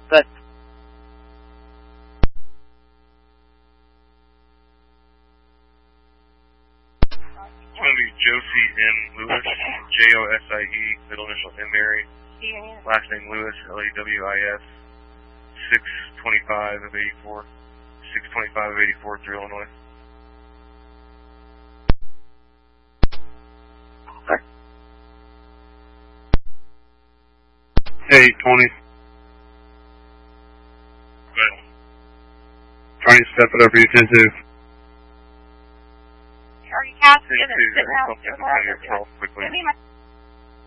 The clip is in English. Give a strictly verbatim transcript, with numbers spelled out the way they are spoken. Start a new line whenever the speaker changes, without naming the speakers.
Good.
It's going to be Josie M. Lewis, J O S I E, middle initial M. Mary, last name Lewis, L E W I S, six twenty-five of eighty-four, six twenty-five of eighty-four through Illinois.
Hey, twenty.
Good.
Trying to step it over you ten two.
Are you casting
ten
it?
two, quickly.